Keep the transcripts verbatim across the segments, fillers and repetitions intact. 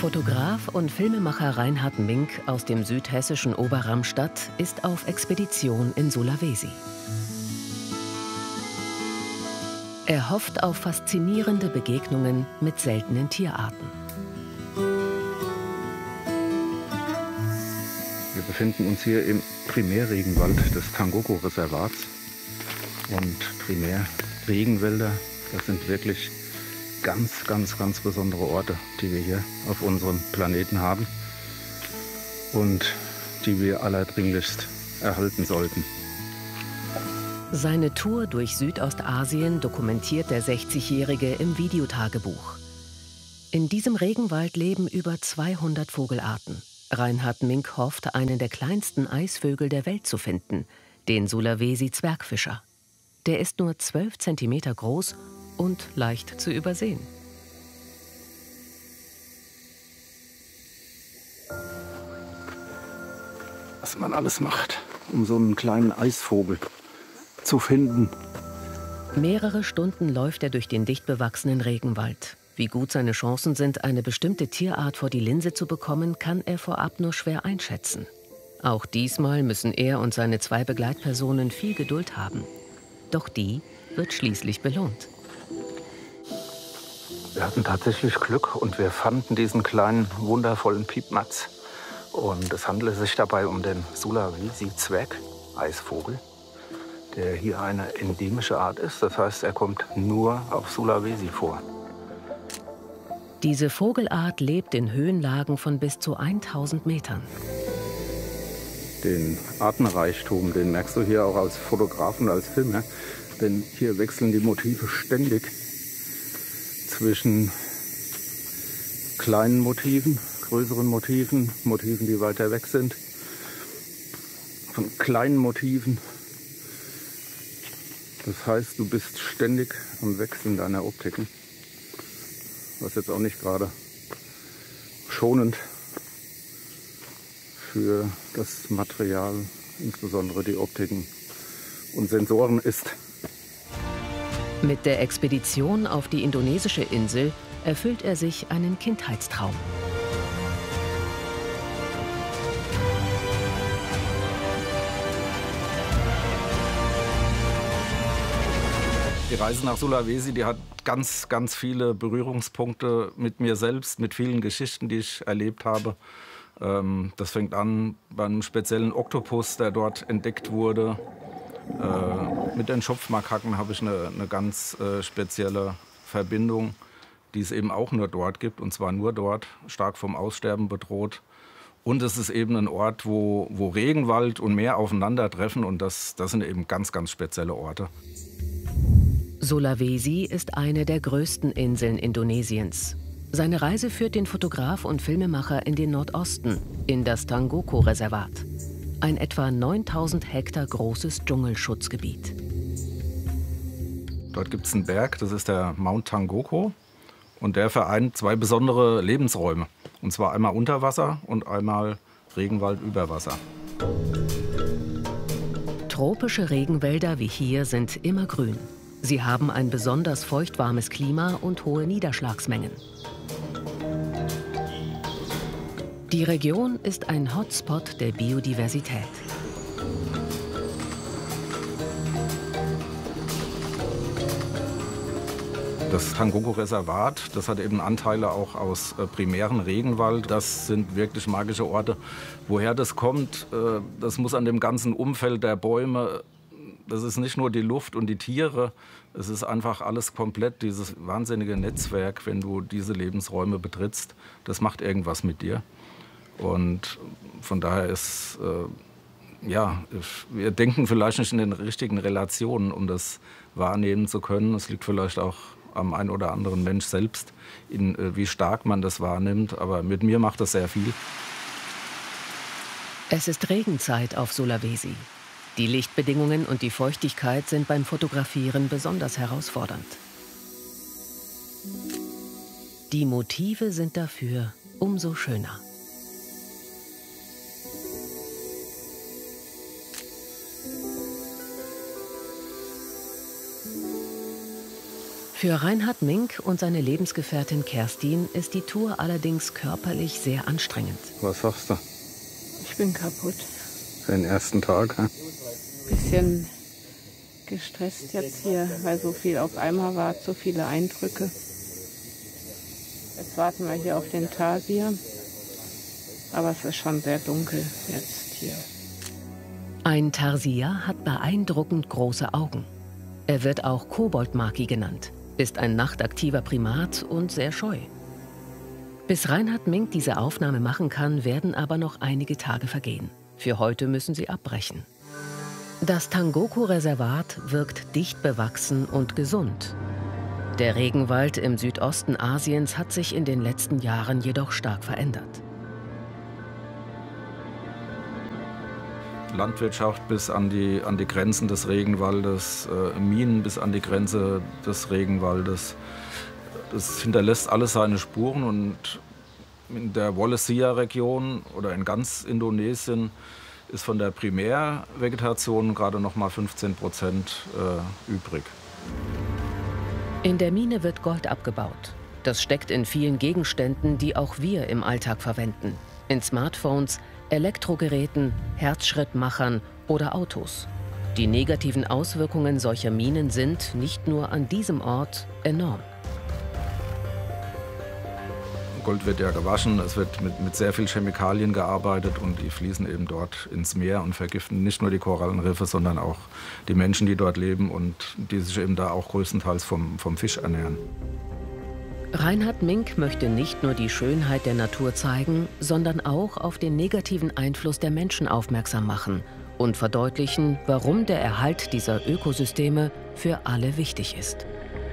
Fotograf und Filmemacher Reinhard Mink aus dem südhessischen Oberramstadt ist auf Expedition in Sulawesi. Er hofft auf faszinierende Begegnungen mit seltenen Tierarten. Wir befinden uns hier im Primärregenwald des Tangoko-Reservats. Und Primärregenwälder, das sind wirklich ganz, ganz, ganz besondere Orte, die wir hier auf unserem Planeten haben und die wir allerdringlichst erhalten sollten. Seine Tour durch Südostasien dokumentiert der sechzigjährige im Videotagebuch. In diesem Regenwald leben über zweihundert Vogelarten. Reinhard Mink hofft, einen der kleinsten Eisvögel der Welt zu finden, den Sulawesi-Zwergfischer. Der ist nur zwölf Zentimeter groß und leicht zu übersehen. Was man alles macht, um so einen kleinen Eisvogel zu finden. Mehrere Stunden läuft er durch den dicht bewachsenen Regenwald. Wie gut seine Chancen sind, eine bestimmte Tierart vor die Linse zu bekommen, kann er vorab nur schwer einschätzen. Auch diesmal müssen er und seine zwei Begleitpersonen viel Geduld haben. Doch die wird schließlich belohnt. Wir hatten tatsächlich Glück und wir fanden diesen kleinen, wundervollen Piepmatz. Und es handelt sich dabei um den Sulawesi-Zwerg-Eisvogel, der hier eine endemische Art ist. Das heißt, er kommt nur auf Sulawesi vor. Diese Vogelart lebt in Höhenlagen von bis zu tausend Metern. Den Artenreichtum, den merkst du hier auch als Fotograf und als Filmer. Denn hier wechseln die Motive ständig zwischen kleinen Motiven, größeren Motiven, Motiven, die weiter weg sind, von kleinen Motiven. Das heißt, du bist ständig am Wechseln deiner Optiken, was jetzt auch nicht gerade schonend für das Material, insbesondere die Optiken und Sensoren ist. Mit der Expedition auf die indonesische Insel erfüllt er sich einen Kindheitstraum. Die Reise nach Sulawesi, die hat ganz, ganz viele Berührungspunkte mit mir selbst, mit vielen Geschichten, die ich erlebt habe. Das fängt an bei einem speziellen Oktopus, der dort entdeckt wurde. Mit den Schopfmakaken habe ich eine, eine ganz spezielle Verbindung, die es eben auch nur dort gibt, und zwar nur dort, stark vom Aussterben bedroht. Und es ist eben ein Ort, wo, wo Regenwald und Meer aufeinandertreffen, und das, das sind eben ganz, ganz spezielle Orte. Sulawesi ist eine der größten Inseln Indonesiens. Seine Reise führt den Fotograf und Filmemacher in den Nordosten, in das Tangoko-Reservat. Ein etwa neuntausend Hektar großes Dschungelschutzgebiet. Dort gibt es einen Berg, das ist der Mount Tangoko. Und der vereint zwei besondere Lebensräume. Und zwar einmal unter Wasser und einmal Regenwald über Wasser. Tropische Regenwälder wie hier sind immergrün. Sie haben ein besonders feuchtwarmes Klima und hohe Niederschlagsmengen. Die Region ist ein Hotspot der Biodiversität. Das Tangoko-Reservat, das hat eben Anteile auch aus äh, primären Regenwald. Das sind wirklich magische Orte. Woher das kommt, äh, das muss an dem ganzen Umfeld der Bäume. Das ist nicht nur die Luft und die Tiere, es ist einfach alles komplett, dieses wahnsinnige Netzwerk, wenn du diese Lebensräume betrittst, das macht irgendwas mit dir. Und von daher ist, äh, ja, wir denken vielleicht nicht in den richtigen Relationen, um das wahrnehmen zu können. Es liegt vielleicht auch am einen oder anderen Mensch selbst, in, äh, wie stark man das wahrnimmt, aber mit mir macht das sehr viel. Es ist Regenzeit auf Sulawesi. Die Lichtbedingungen und die Feuchtigkeit sind beim Fotografieren besonders herausfordernd. Die Motive sind dafür umso schöner. Für Reinhard Mink und seine Lebensgefährtin Kerstin ist die Tour allerdings körperlich sehr anstrengend. Was sagst du? Ich bin kaputt. Für den ersten Tag? Hm? Bisschen gestresst jetzt hier, weil so viel auf einmal war, so viele Eindrücke. Jetzt warten wir hier auf den Tarsier. Aber es ist schon sehr dunkel jetzt hier. Ein Tarsier hat beeindruckend große Augen. Er wird auch Koboldmaki genannt, ist ein nachtaktiver Primat und sehr scheu. Bis Reinhard Mink diese Aufnahme machen kann, werden aber noch einige Tage vergehen. Für heute müssen sie abbrechen. Das Tangoko-Reservat wirkt dicht bewachsen und gesund. Der Regenwald im Südosten Asiens hat sich in den letzten Jahren jedoch stark verändert. Landwirtschaft bis an die, an die Grenzen des Regenwaldes, äh, Minen bis an die Grenze des Regenwaldes. Das hinterlässt alles seine Spuren und in der Wallacea-Region oder in ganz Indonesien ist von der Primärvegetation gerade noch mal fünfzehn Prozent äh, übrig. In der Mine wird Gold abgebaut. Das steckt in vielen Gegenständen, die auch wir im Alltag verwenden. In Smartphones, Elektrogeräten, Herzschrittmachern oder Autos. Die negativen Auswirkungen solcher Minen sind nicht nur an diesem Ort enorm. Gold wird ja gewaschen, es wird mit, mit sehr viel Chemikalien gearbeitet und die fließen eben dort ins Meer und vergiften nicht nur die Korallenriffe, sondern auch die Menschen, die dort leben und die sich eben da auch größtenteils vom, vom Fisch ernähren. Reinhard Mink möchte nicht nur die Schönheit der Natur zeigen, sondern auch auf den negativen Einfluss der Menschen aufmerksam machen und verdeutlichen, warum der Erhalt dieser Ökosysteme für alle wichtig ist.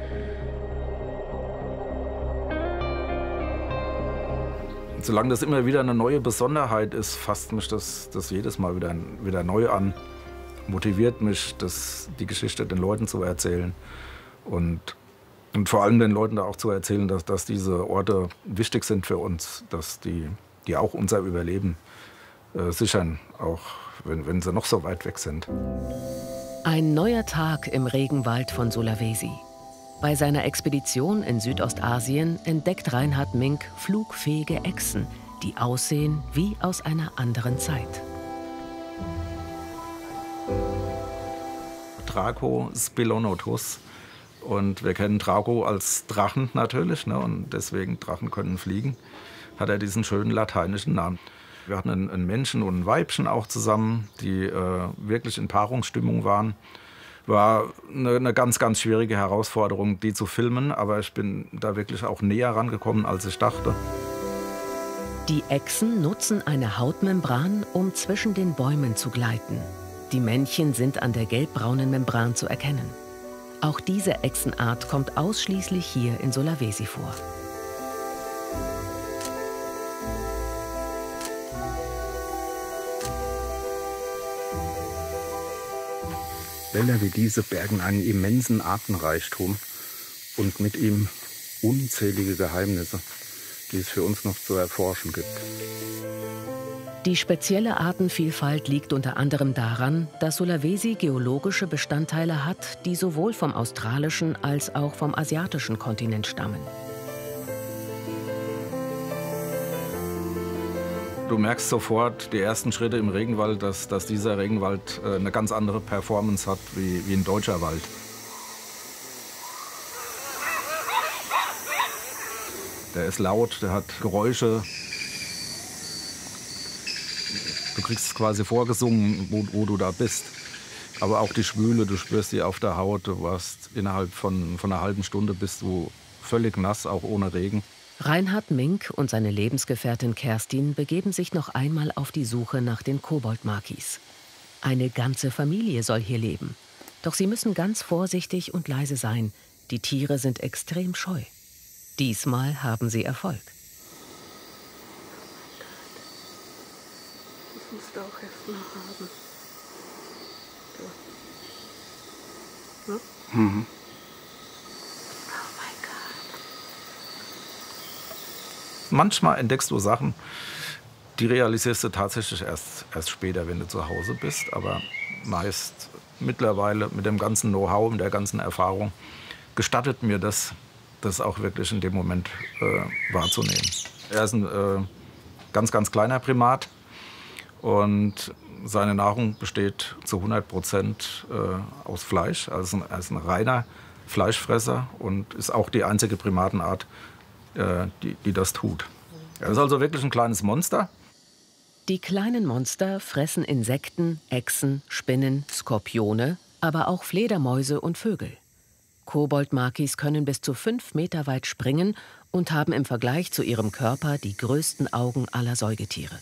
Solange das immer wieder eine neue Besonderheit ist, fasst mich das, das jedes Mal wieder, wieder neu an, motiviert mich, das, die Geschichte den Leuten zu erzählen und Und vor allem den Leuten da auch zu erzählen, dass, dass diese Orte wichtig sind für uns, dass die, die auch unser Überleben äh, sichern, auch wenn, wenn sie noch so weit weg sind. Ein neuer Tag im Regenwald von Sulawesi. Bei seiner Expedition in Südostasien entdeckt Reinhard Mink flugfähige Echsen, die aussehen wie aus einer anderen Zeit. Draco spilonotus. Und wir kennen Draco als Drachen natürlich, ne? Und deswegen Drachen können fliegen, hat er diesen schönen lateinischen Namen. Wir hatten einen, einen Männchen und ein Weibchen auch zusammen, die äh, wirklich in Paarungsstimmung waren. War eine, eine ganz, ganz schwierige Herausforderung, die zu filmen, aber ich bin da wirklich auch näher rangekommen, als ich dachte. Die Echsen nutzen eine Hautmembran, um zwischen den Bäumen zu gleiten. Die Männchen sind an der gelbbraunen Membran zu erkennen. Auch diese Echsenart kommt ausschließlich hier in Sulawesi vor. Wälder wie diese bergen einen immensen Artenreichtum und mit ihm unzählige Geheimnisse, die es für uns noch zu erforschen gibt. Die spezielle Artenvielfalt liegt unter anderem daran, dass Sulawesi geologische Bestandteile hat, die sowohl vom australischen als auch vom asiatischen Kontinent stammen. Du merkst sofort die ersten Schritte im Regenwald, dass, dass dieser Regenwald äh, eine ganz andere Performance hat wie, wie ein deutscher Wald. Der ist laut, der hat Geräusche. Du kriegst es quasi vorgesungen, wo, wo du da bist. Aber auch die Schwüle, du spürst die auf der Haut. Du warst innerhalb von, von einer halben Stunde bist du völlig nass, auch ohne Regen. Reinhard Mink und seine Lebensgefährtin Kerstin begeben sich noch einmal auf die Suche nach den Koboldmakis. Eine ganze Familie soll hier leben. Doch sie müssen ganz vorsichtig und leise sein. Die Tiere sind extrem scheu. Diesmal haben sie Erfolg. Das musst du auch erst mal haben. So. Hm? Mhm. Oh mein Gott. Manchmal entdeckst du Sachen, die realisierst du tatsächlich erst, erst später, wenn du zu Hause bist. Aber meist mittlerweile mit dem ganzen Know-how, mit der ganzen Erfahrung, gestattet mir das, das auch wirklich in dem Moment äh, wahrzunehmen. Er ist ein äh, ganz, ganz kleiner Primat und seine Nahrung besteht zu hundert Prozent äh, aus Fleisch. Also er ist ein reiner Fleischfresser und ist auch die einzige Primatenart, äh, die, die das tut. Er ist also wirklich ein kleines Monster. Die kleinen Monster fressen Insekten, Echsen, Spinnen, Skorpione, aber auch Fledermäuse und Vögel. Koboldmakis können bis zu fünf Meter weit springen und haben im Vergleich zu ihrem Körper die größten Augen aller Säugetiere.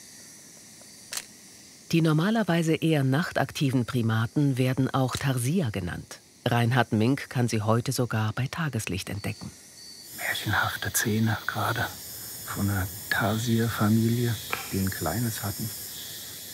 Die normalerweise eher nachtaktiven Primaten werden auch Tarsier genannt. Reinhard Mink kann sie heute sogar bei Tageslicht entdecken. Märchenhafte Zähne gerade von einer Tarsierfamilie, die ein kleines hatten.